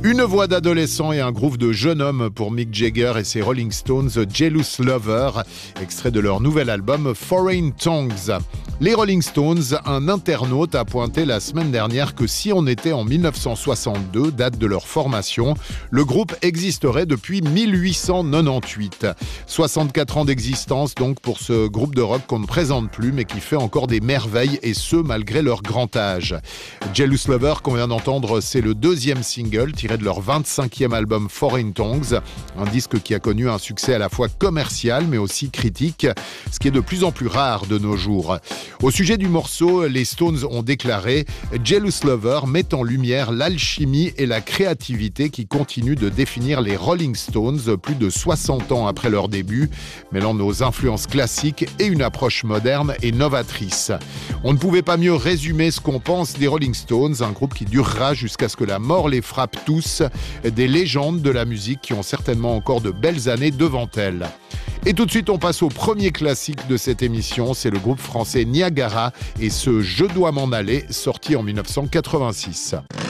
Une voix d'adolescent et un groove de jeune homme pour Mick Jagger et ses Rolling Stones, Jealous Lover, extrait de leur nouvel album Foreign Tongues. Les Rolling Stones, un internaute a pointé la semaine dernière que si on était en 1962, date de leur formation, le groupe existerait depuis 1898. 64 ans d'existence donc pour ce groupe de rock qu'on ne présente plus mais qui fait encore des merveilles et ce malgré leur grand âge. Jealous Lover qu'on vient d'entendre, c'est le deuxième single tiré de leur 25e album Foreign Tongues, un disque qui a connu un succès à la fois commercial mais aussi critique, ce qui est de plus en plus rare de nos jours. Au sujet du morceau, les Stones ont déclaré « Jealous Lover met en lumière l'alchimie et la créativité qui continuent de définir les Rolling Stones plus de 60 ans après leur début, mêlant nos influences classiques et une approche moderne et novatrice. On ne pouvait pas mieux résumer ce qu'on pense des Rolling Stones, un groupe qui durera jusqu'à ce que la mort les frappe tous, des légendes de la musique qui ont certainement encore de belles années devant elles. » Et tout de suite, on passe au premier classique de cette émission, c'est le groupe français Niagara et ce « Je dois m'en aller » sorti en 1986.